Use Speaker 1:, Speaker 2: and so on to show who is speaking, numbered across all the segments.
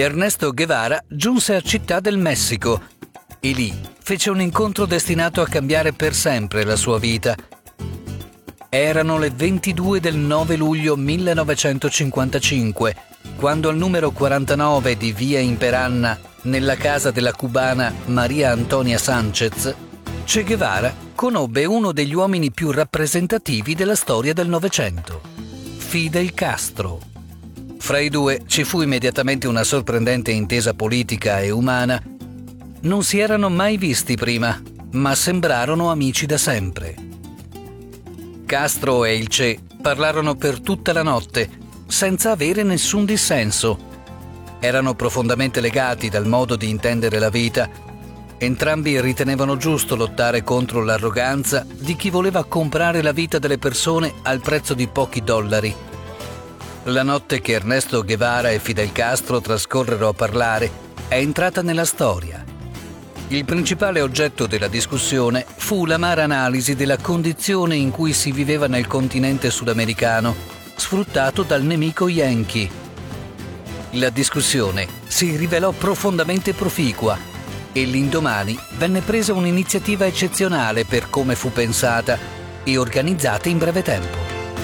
Speaker 1: Ernesto Guevara giunse a Città del Messico e lì fece un incontro destinato a cambiare per sempre la sua vita. Erano le 22 del 9 luglio 1955, quando al numero 49 di Via Imperanna, nella casa della cubana Maria Antonia Sánchez, Che Guevara conobbe uno degli uomini più rappresentativi della storia del Novecento, Fidel Castro. Fra i due ci fu immediatamente una sorprendente intesa politica e umana. Non si erano mai visti prima, ma sembrarono amici da sempre. Castro e il Che parlarono per tutta la notte, senza avere nessun dissenso. Erano profondamente legati dal modo di intendere la vita. Entrambi ritenevano giusto lottare contro l'arroganza di chi voleva comprare la vita delle persone al prezzo di pochi dollari. La notte che Ernesto Guevara e Fidel Castro trascorrero a parlare è entrata nella storia. Il principale oggetto della discussione fu l'amara analisi della condizione in cui si viveva nel continente sudamericano, sfruttato dal nemico Yankee. La discussione si rivelò profondamente proficua e l'indomani venne presa un'iniziativa eccezionale per come fu pensata e organizzata in breve tempo.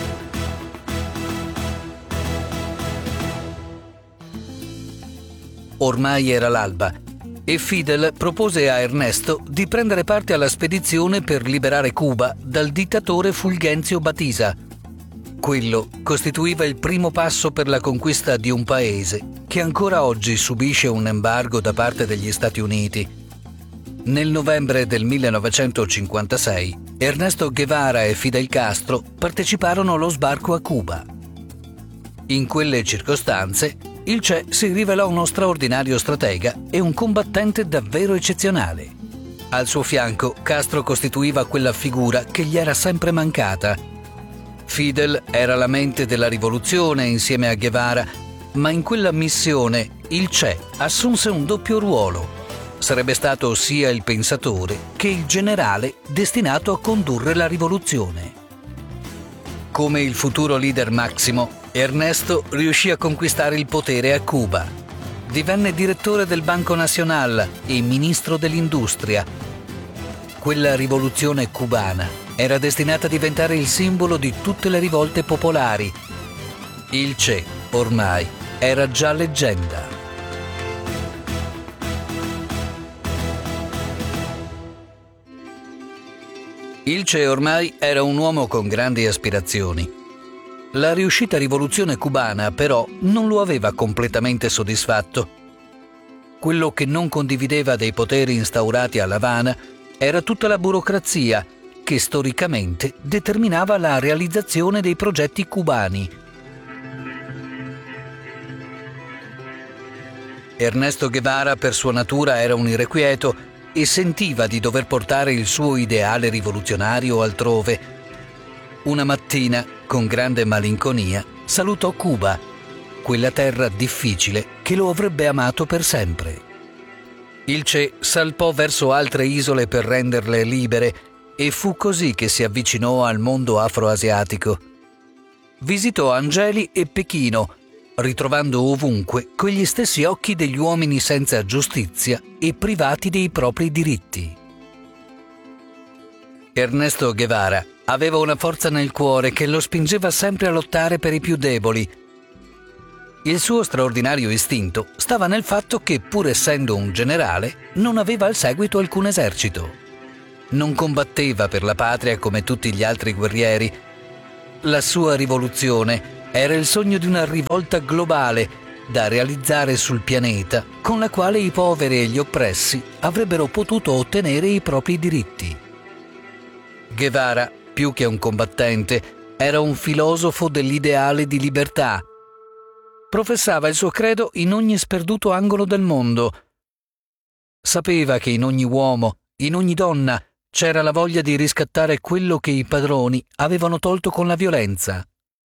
Speaker 1: Ormai era l'alba e Fidel propose a Ernesto di prendere parte alla spedizione per liberare Cuba dal dittatore Fulgencio Batista. Quello costituiva il primo passo per la conquista di un paese che ancora oggi subisce un embargo da parte degli Stati Uniti. Nel novembre del 1956, Ernesto Guevara e Fidel Castro parteciparono allo sbarco a Cuba. In quelle circostanze, il Che si rivelò uno straordinario stratega e un combattente davvero eccezionale. Al suo fianco, Castro costituiva quella figura che gli era sempre mancata. Fidel era la mente della rivoluzione insieme a Guevara, ma in quella missione il Che assunse un doppio ruolo. Sarebbe stato sia il pensatore che il generale destinato a condurre la rivoluzione. Come il futuro leader massimo, Ernesto riuscì a conquistare il potere a Cuba. Divenne direttore del Banco Nacional e ministro dell'Industria. Quella rivoluzione cubana era destinata a diventare il simbolo di tutte le rivolte popolari. Il Che, ormai, era già leggenda. Il Che ormai era un uomo con grandi aspirazioni. La riuscita rivoluzione cubana, però, non lo aveva completamente soddisfatto. Quello che non condivideva dei poteri instaurati a La Habana era tutta la burocrazia che storicamente determinava la realizzazione dei progetti cubani. Ernesto Guevara per sua natura era un irrequieto e sentiva di dover portare il suo ideale rivoluzionario altrove. Una mattina, con grande malinconia, salutò Cuba, quella terra difficile che lo avrebbe amato per sempre. Il Che salpò verso altre isole per renderle libere e fu così che si avvicinò al mondo afroasiatico. Visitò Angeli e Pechino, ritrovando ovunque quegli stessi occhi degli uomini senza giustizia e privati dei propri diritti. Ernesto Guevara aveva una forza nel cuore che lo spingeva sempre a lottare per i più deboli. Il suo straordinario istinto stava nel fatto che, pur essendo un generale, non aveva al seguito alcun esercito. Non combatteva per la patria come tutti gli altri guerrieri. La sua rivoluzione era il sogno di una rivolta globale da realizzare sul pianeta, con la quale i poveri e gli oppressi avrebbero potuto ottenere i propri diritti. Guevara, più che un combattente, era un filosofo dell'ideale di libertà. Professava il suo credo in ogni sperduto angolo del mondo. Sapeva che in ogni uomo, in ogni donna, c'era la voglia di riscattare quello che i padroni avevano tolto con la violenza.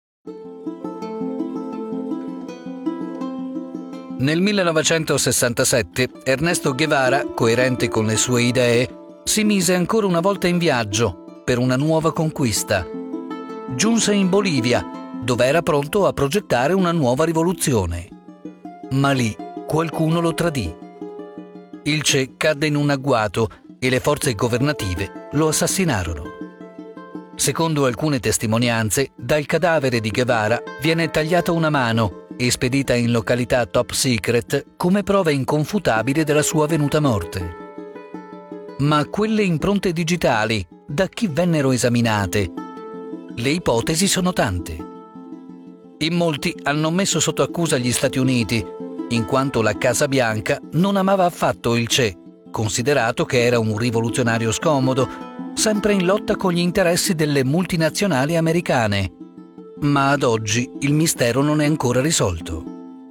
Speaker 1: Nel 1967 Ernesto Guevara, coerente con le sue idee, si mise ancora una volta in viaggio per una nuova conquista. Giunse in Bolivia, dove era pronto a progettare una nuova rivoluzione. Ma lì qualcuno lo tradì. Il Che cadde in un agguato e le forze governative lo assassinarono. Secondo alcune testimonianze, dal cadavere di Guevara viene tagliata una mano e spedita in località top secret come prova inconfutabile della sua venuta morte. Ma quelle impronte digitali, da chi vennero esaminate? Le ipotesi sono tante. In molti hanno messo sotto accusa gli Stati Uniti, in quanto la Casa Bianca non amava affatto il Che, considerato che era un rivoluzionario scomodo, sempre in lotta con gli interessi delle multinazionali americane. Ma ad oggi il mistero non è ancora risolto.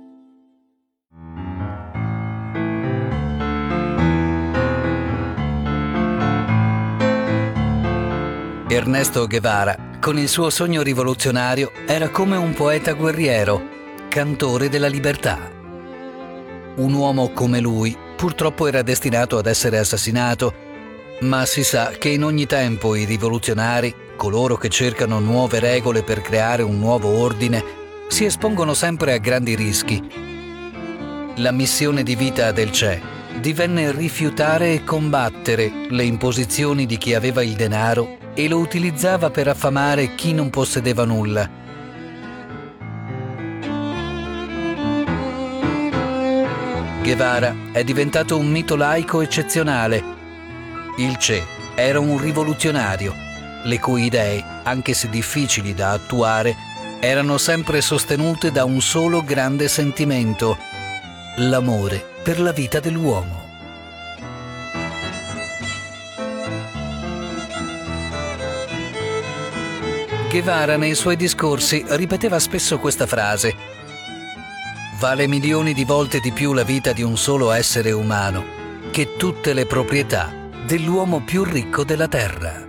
Speaker 1: Ernesto Guevara, con il suo sogno rivoluzionario, era come un poeta guerriero, cantore della libertà. Un uomo come lui purtroppo era destinato ad essere assassinato, ma si sa che in ogni tempo i rivoluzionari, coloro che cercano nuove regole per creare un nuovo ordine, si espongono sempre a grandi rischi. La missione di vita del Che divenne rifiutare e combattere le imposizioni di chi aveva il denaro e lo utilizzava per affamare chi non possedeva nulla. Guevara è diventato un mito laico eccezionale. Il Che era un rivoluzionario, le cui idee, anche se difficili da attuare, erano sempre sostenute da un solo grande sentimento: l'amore per la vita dell'uomo. Guevara nei suoi discorsi ripeteva spesso questa frase: vale milioni di volte di più la vita di un solo essere umano che tutte le proprietà dell'uomo più ricco della terra.